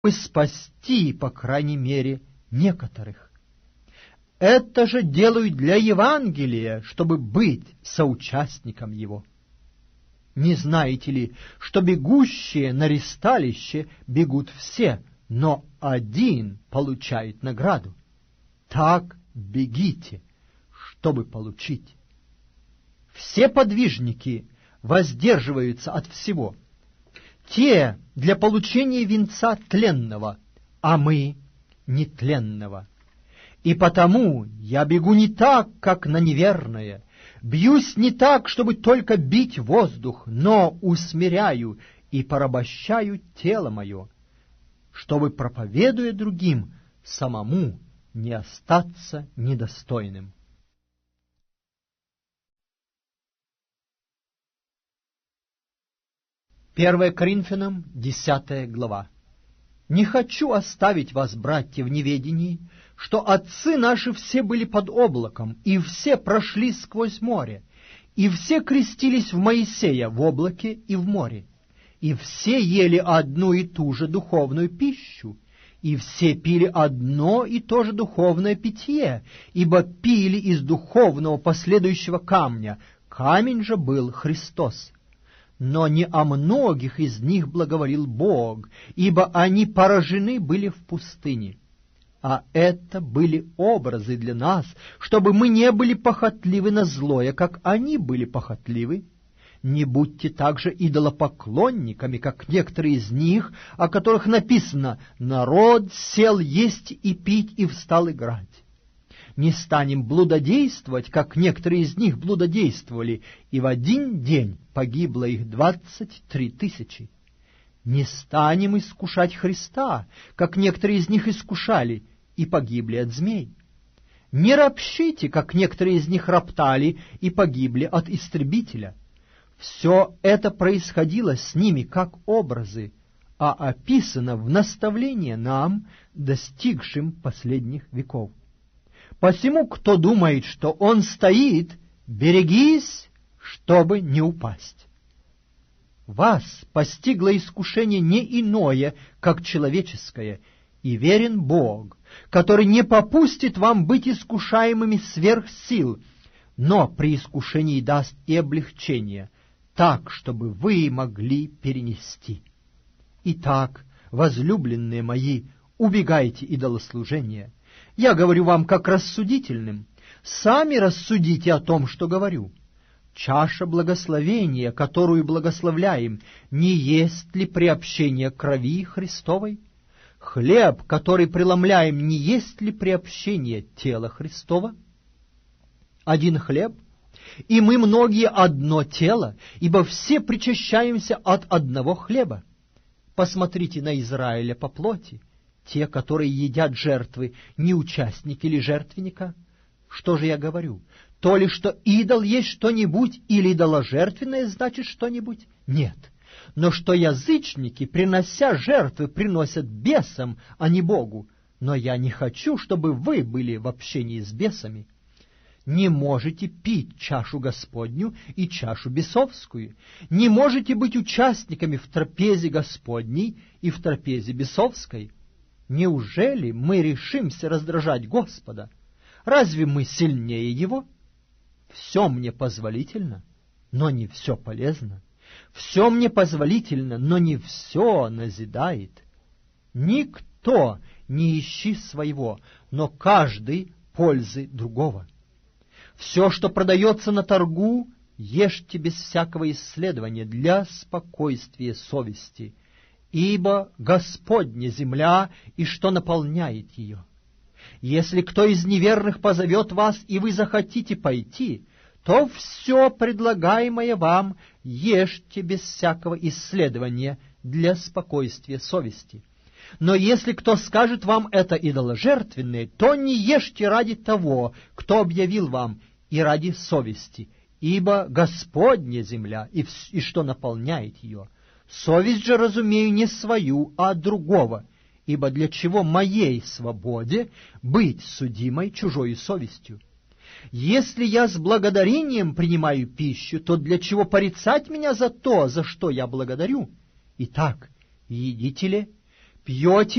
спасти, по крайней мере, некоторых. Это же делают для Евангелия, чтобы быть соучастником его. Не знаете ли, что бегущие на ристалище бегут все, но один получает награду? Так бегите, чтобы получить. Все подвижники воздерживаются от всего. Те для получения венца тленного, а мы нетленного. И потому я бегу не так, как на неверное, бьюсь не так, чтобы только бить воздух, но усмиряю и порабощаю тело мое, чтобы, проповедуя другим, самому не остаться недостойным. Первое Коринфянам, 10 глава. «Не хочу оставить вас, братья, в неведении, что отцы наши все были под облаком, и все прошли сквозь море, и все крестились в Моисея в облаке и в море, и все ели одну и ту же духовную пищу, и все пили одно и то же духовное питье, ибо пили из духовного последующего камня, камень же был Христос. Но не о многих из них благоволил Бог, ибо они поражены были в пустыне. А это были образы для нас, чтобы мы не были похотливы на злое, как они были похотливы. Не будьте также идолопоклонниками, как некоторые из них, о которых написано: «Народ сел есть и пить и встал играть». Не станем блудодействовать, как некоторые из них блудодействовали, и в один день погибло их 23 тысячи. Не станем искушать Христа, как некоторые из них искушали, и погибли от змей. Не ропщите, как некоторые из них роптали, и погибли от истребителя. Все это происходило с ними как образы, а описано в наставлении нам, достигшим последних веков. Посему, кто думает, что он стоит, берегись, чтобы не упасть. Вас постигло искушение не иное, как человеческое, и верен Бог, который не попустит вам быть искушаемыми сверх сил, но при искушении даст и облегчение, так, чтобы вы могли перенести. Итак, возлюбленные мои, убегайте идолослужения. Я говорю вам как рассудительным. Сами рассудите о том, что говорю. Чаша благословения, которую благословляем, не есть ли приобщение крови Христовой? Хлеб, который преломляем, не есть ли приобщение тела Христова? Один хлеб, и мы многие одно тело, ибо все причащаемся от одного хлеба. Посмотрите на Израиля по плоти. Те, которые едят жертвы, не участники ли жертвенника? Что же я говорю? То ли, что идол есть что-нибудь, или идоложертвенное значит что-нибудь? Нет. Но что язычники, принося жертвы, приносят бесам, а не Богу. Но я не хочу, чтобы вы были в общении с бесами. Не можете пить чашу Господню и чашу бесовскую. Не можете быть участниками в трапезе Господней и в трапезе бесовской. Неужели мы решимся раздражать Господа? Разве мы сильнее Его? Все мне позволительно, но не все полезно. Все мне позволительно, но не все назидает. Никто не ищи своего, но каждый пользы другого. Все, что продается на торгу, ешьте без всякого исследования для спокойствия совести, ибо Господня земля и что наполняет ее. Если кто из неверных позовет вас, и вы захотите пойти, то все предлагаемое вам ешьте без всякого исследования для спокойствия совести. Но если кто скажет вам это идоложертвенное, то не ешьте ради того, кто объявил вам, и ради совести, ибо Господня земля и что наполняет ее. Совесть же, разумею, не свою, а другого, ибо для чего моей свободе быть судимой чужой совестью? Если я с благодарением принимаю пищу, то для чего порицать меня за то, за что я благодарю? Итак, едите ли, пьете